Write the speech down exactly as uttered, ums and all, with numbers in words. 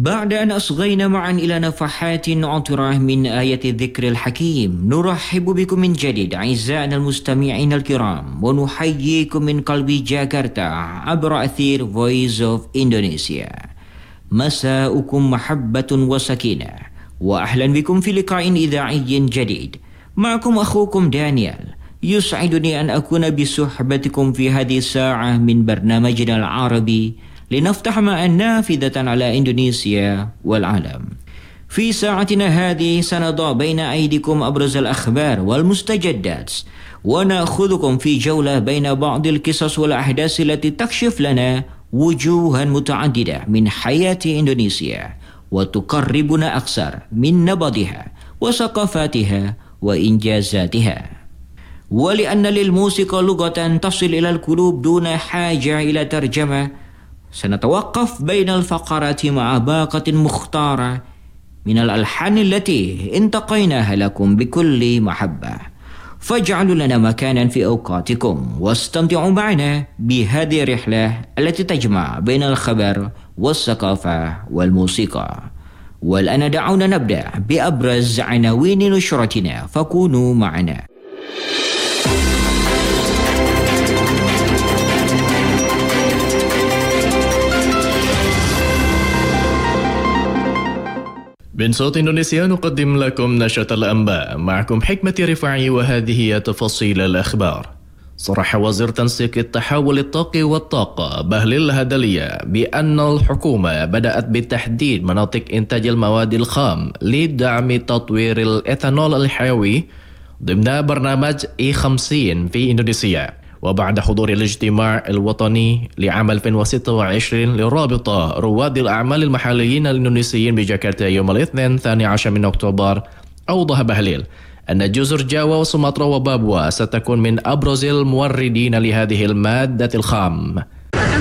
بعد أن أصغينا معا إلى نفحات عطرة من آية الذكر الحكيم، نرحب بكم من جديد أعزائنا المستمعين الكرام، ونحييكم من قلب جاكرتا عبر أثير Voice of Indonesia. مساؤكم محبة وسكينة، وأهلا بكم في لقاء إذاعي جديد. معكم أخوكم دانيال. يسعدني أن أكون بصحبتكم في هذه الساعة من برنامجنا العربي لنفتح معا نافذة على إندونيسيا والعالم. في ساعتنا هذه سنضع بين أيديكم أبرز الأخبار والمستجدات، ونأخذكم في جولة بين بعض القصص والأحداث التي تكشف لنا وجوها متعددة من حياة إندونيسيا، وتقربنا أكثر من نبضها وثقافاتها وإنجازاتها. ولأن للموسيقى لغة تصل إلى القلوب دون حاجة إلى ترجمة، سنتوقف بين الفقرات مع باقة مختارة من الألحان التي انتقيناها لكم بكل محبة. فاجعلوا لنا مكانا في أوقاتكم، واستمتعوا معنا بهذه الرحلة التي تجمع بين الخبر والثقافة والموسيقى. والآن دعونا نبدأ بأبرز عناوين نشرتنا، فكونوا معنا. من صوت إندونيسيا نقدم لكم نشرة الأنباء، معكم حكمة رفاعي، وهذه هي تفاصيل الأخبار. صرح وزير تنسيق التحول الطاقي والطاقة بهليل هدلية بأن الحكومة بدأت بتحديد مناطق إنتاج المواد الخام لدعم تطوير الإيثانول الحيوي ضمن برنامج إي خمسين في إندونيسيا. وبعد حضور الاجتماع الوطني لعام ألفين وستة وعشرين لرابطة رواد الأعمال المحليين الإندونيسيين بجاكرتا يوم الاثنين الثاني عشر من أكتوبر، أوضح بهليل أن جزر جاوا وسومطرة وبابوا ستكون من أبرز الموردين لهذه المادة الخام.